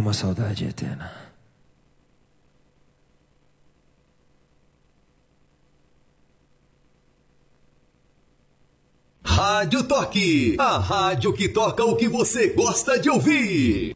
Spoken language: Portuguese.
uma saudade eterna. Rádio Toque, a rádio que toca o que você gosta de ouvir.